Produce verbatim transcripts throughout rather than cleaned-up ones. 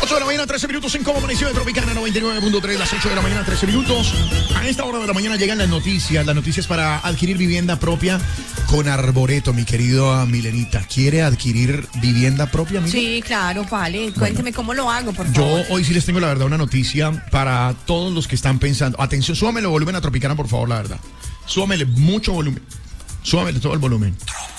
ocho de la mañana, trece minutos en Como Amaneció de Tropicana noventa y nueve punto tres, las ocho de la mañana, trece minutos. A esta hora de la mañana llegan las noticias, las noticias para adquirir vivienda propia con Arboreto, mi querido Milenita. ¿Quiere adquirir vivienda propia, Milen? Sí, claro, vale. Cuénteme cómo lo hago, por Yo favor. hoy sí les tengo la verdad una noticia para todos los que están pensando. Atención, súbamele el volumen a Tropicana, por favor, la verdad. Súbamele mucho volumen. Súbamele todo el volumen.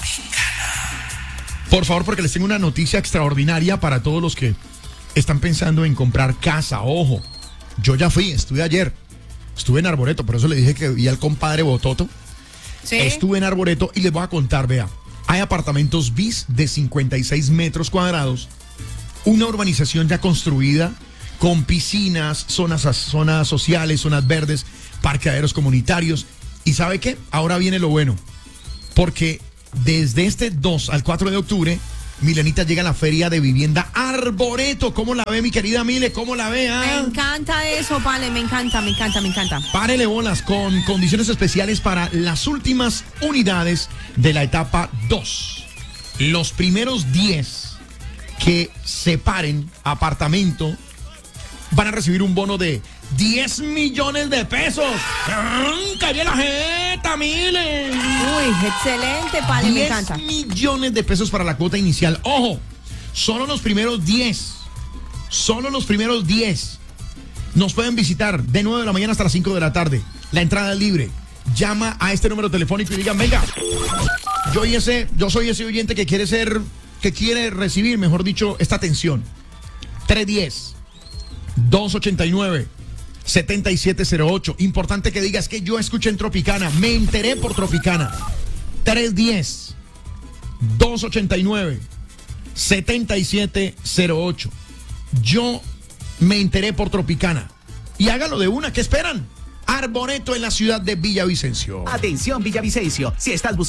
Por favor, porque les tengo una noticia extraordinaria para todos los que están pensando en comprar casa. Ojo, yo ya fui, estuve ayer. Estuve en Arboreto, por eso le dije que vi al compadre Bototo. ¿Sí? Estuve en Arboreto y les voy a contar, vea. Hay apartamentos bis de cincuenta y seis metros cuadrados, una urbanización ya construida, con piscinas, zonas, zonas sociales, zonas verdes, parqueaderos comunitarios. ¿Y sabe qué? Ahora viene lo bueno, porque desde este dos al cuatro de octubre, Milenita, llega a la feria de vivienda Arboreto. ¿Cómo la ve, mi querida Mile? ¿Cómo la ve? Ah? Me encanta eso, vale, me encanta, me encanta, me encanta. Párele bolas, con condiciones especiales para las últimas unidades de la etapa dos. Los primeros diez que separen apartamento van a recibir un bono de diez millones de pesos. ¡Calle la jeta, Milen! Uy, excelente, vale, me diez encanta. millones de pesos para la cuota inicial. Ojo, solo los primeros diez. Solo los primeros diez. Nos pueden visitar de nueve de la mañana hasta las cinco de la tarde. La entrada es libre. Llama a este número telefónico y digan, venga, yo, y ese, yo soy ese oyente que quiere ser, que quiere recibir, mejor dicho, esta atención. tres uno cero, dos ocho nueve, siete siete cero ocho. Importante que digas que yo escuché en Tropicana, me enteré por Tropicana. tres uno cero, dos ocho nueve, siete siete cero ocho. Yo me enteré por Tropicana. Y hágalo de una, ¿qué esperan? Arboreto en la ciudad de Villavicencio. Atención, Villavicencio, si estás buscando